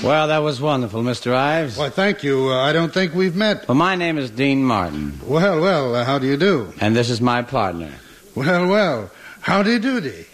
Well, that was wonderful, Mr. Ives. Why, thank you. I don't think we've met. Well, my name is Dean Martin. Well, how do you do? And this is my partner. Well, howdy doody.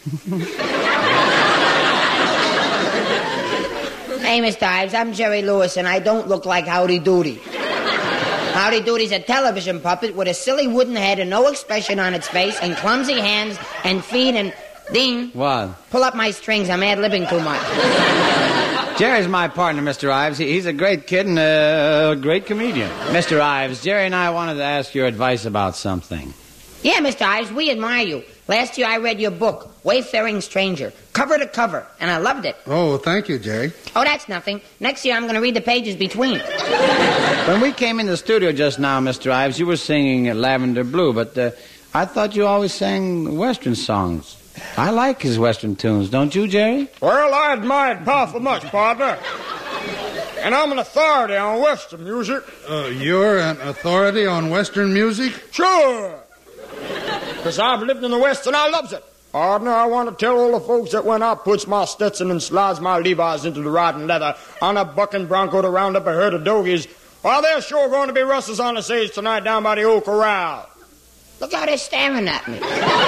Hey, Mr. Ives, I'm Jerry Lewis, and I don't look like Howdy Doody. Howdy Doody's a television puppet with a silly wooden head and no expression on its face and clumsy hands and feet and... Dean? What? Pull up my strings. I'm ad-libbing too much. Jerry's my partner, Mr. Ives. He's a great kid and a great comedian. Mr. Ives, Jerry and I wanted to ask your advice about something. Yeah, Mr. Ives, we admire you. Last year I read your book, Wayfaring Stranger, cover to cover, and I loved it. Oh, thank you, Jerry. Oh, that's nothing. Next year I'm going to read the pages between. When we came in the studio just now, Mr. Ives, you were singing Lavender Blue, but I thought you always sang Western songs. I like his Western tunes, don't you, Jerry? Well, I admire it powerful much, partner. And I'm an authority on Western music. You're an authority on Western music? Sure. Because I've lived in the West and I loves it. Partner, I want to tell all the folks that when I puts my Stetson and slides my Levi's into the riding leather on a bucking bronco to round up a herd of dogies, well, there's sure going to be rustles on the stage tonight down by the old corral. Look how they're staring at me.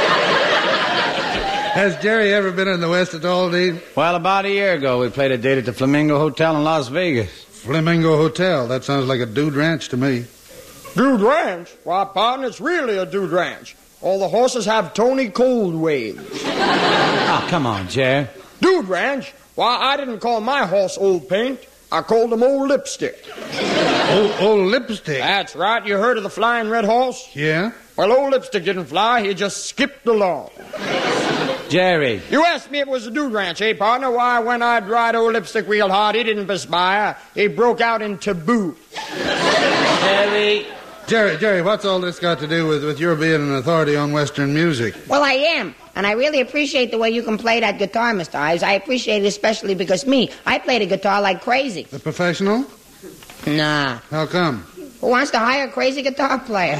Has Jerry ever been in the West at all, Dean? Well, about a year ago, we played a date at the Flamingo Hotel in Las Vegas. Flamingo Hotel. That sounds like a dude ranch to me. Dude ranch? Why, partner, it's really a dude ranch. All the horses have Tony Cold waves. Oh, come on, Jerry. Dude ranch? Why, I didn't call my horse Old Paint. I called him Old Lipstick. Old Lipstick? That's right. You heard of the Flying Red Horse? Yeah. Well, Old Lipstick didn't fly. He just skipped along. Jerry. You asked me if it was a dude ranch, eh, partner? Why, when I'd ride Old Lipstick real hard, he didn't perspire. He broke out in taboo. Jerry, what's all this got to do with your being an authority on Western music? Well, I am. And I really appreciate the way you can play that guitar, Mr. Ives. I appreciate it especially because I play the guitar like crazy. The professional? Nah. How come? Who wants to hire a crazy guitar player?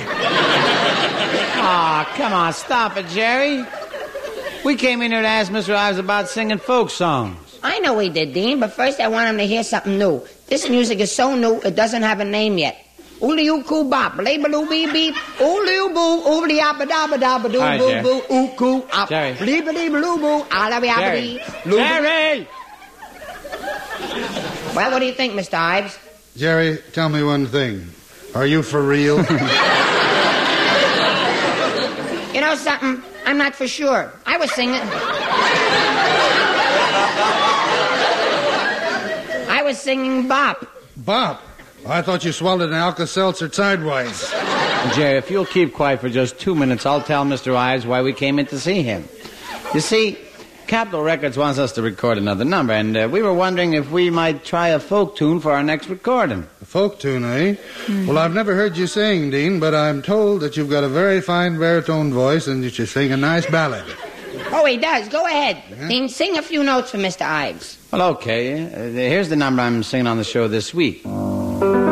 Aw, come on, stop it, Jerry. We came in here to ask Mr. Ives about singing folk songs. I know we did, Dean, but first I want him to hear something new. This music is so new, it doesn't have a name yet. Ooley-oo-coo bop, labba-loo-bee-beep, ooley-oo-boo, ooley-abba-dabba-dabba-doo, boo-boo, oo-coo-op, bleep-a-dee-ba-loo-boo, ala-be-abba-dee, Jerry! Well, what do you think, Mr. Ives? Jerry, tell me one thing. Are you for real? You know something? I'm not for sure. I was singing bop. Bop? I thought you swallowed an Alka-Seltzer sidewise. Jerry, if you'll keep quiet for just 2 minutes, I'll tell Mr. Ives why we came in to see him. You see, Capitol Records wants us to record another number, and we were wondering if we might try a folk tune for our next recording. A folk tune, eh? Well, I've never heard you sing, Dean, but I'm told that you've got a very fine baritone voice and that you sing a nice ballad. Oh, he does. Go ahead. Yeah. Dean, sing a few notes for Mr. Ives. Well, okay. Here's the number I'm singing on the show this week.